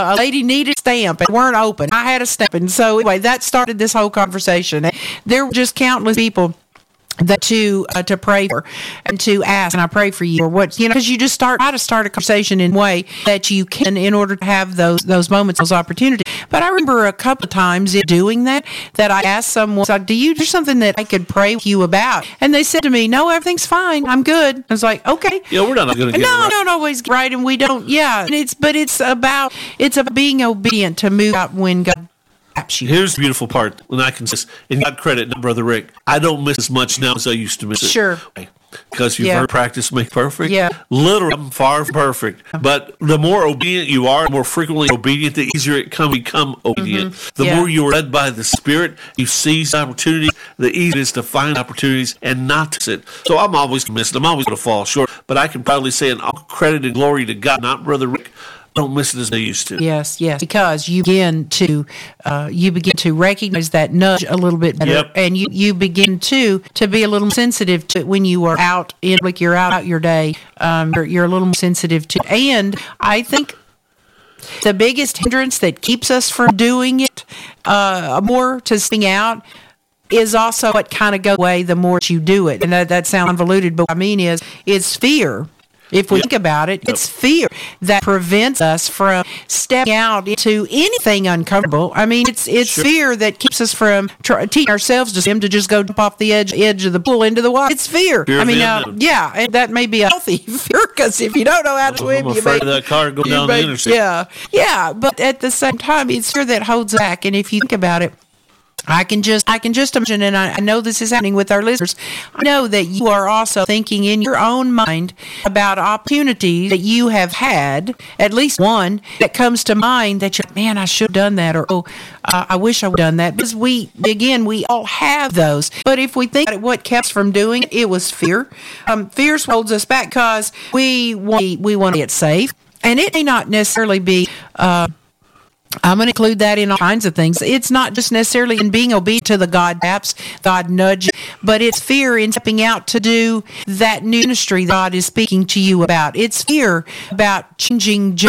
a lady needed a stamp and weren't open. I had a stamp. And so anyway, that started this whole conversation. There were just countless people that to pray for and to ask, and I pray for you, or what, because you just try to start a conversation in a way that you can in order to have those moments, those opportunities. But I remember a couple of times in doing that I asked someone, like, do something that I could pray with you about? And they said to me, no, everything's fine. I'm good. I was like, okay. Yeah, we're not going to get it right. We don't always get right, and we don't, yeah. And it's about being obedient to move out when God. Here's the beautiful part, when I can say, and God credit, Brother Rick, I don't miss as much now as I used to miss it. Sure. Because you've heard practice make perfect. Yeah. Literally, I'm far from perfect. But the more obedient you are, the more frequently obedient, the easier it can become obedient. Mm-hmm. The more you are led by the Spirit, you seize opportunities, the easier it is to find opportunities and not to sit. So I'm always missing. I'm always going to fall short. But I can proudly say, and all credit and glory to God, not Brother Rick, don't miss it as they used to. Yes, because you begin to recognize that nudge a little bit better, and you begin to be a little sensitive to it when you are out in, like you're out your day. You're a little more sensitive to, and I think the biggest hindrance that keeps us from doing it more to sing out is also what kind of goes away the more you do it, and that sounds convoluted, but what I mean is fear. If we think about it, it's fear that prevents us from stepping out into anything uncomfortable. I mean, it's fear that keeps us from teaching ourselves to just go jump off the edge of the pool into the water. It's fear. I mean, and that may be a healthy fear, because if you don't know how to swim, I'm afraid of that car going down the interstate. Yeah, but at the same time, it's fear that holds back. And if you think about it, I can just imagine, and I know this is happening with our listeners. I know that you are also thinking in your own mind about opportunities that you have had, at least one that comes to mind that you're, man, I should have done that, or I wish I would have done that. Because we all have those. But if we think about it, what kept us from doing it, it was fear. Fear holds us back because we want to get safe, and it may not necessarily be. I'm going to include that in all kinds of things. It's not just necessarily in being obedient to the God taps, God nudge, but it's fear in stepping out to do that new ministry God is speaking to you about. It's fear about changing